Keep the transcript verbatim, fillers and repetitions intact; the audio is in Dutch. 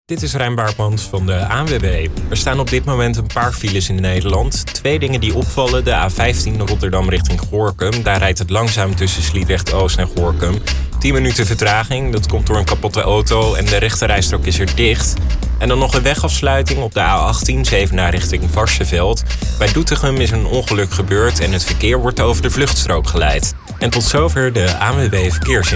Dit is Rijn Baartmans van de A N W B. Er staan op dit moment een paar files in Nederland. Twee dingen die opvallen. De A vijftien Rotterdam richting Gorinchem. Daar rijdt het langzaam tussen Sliedrecht-Oost en Gorinchem. tien minuten vertraging. Dat komt door een kapotte auto en de rechterrijstrook is er dicht. En dan nog een wegafsluiting op de A achttien Zevenaar richting Varsseveld. Bij Doetinchem is een ongeluk gebeurd en het verkeer wordt over de vluchtstrook geleid. En tot zover de A N W B Verkeersinformatie.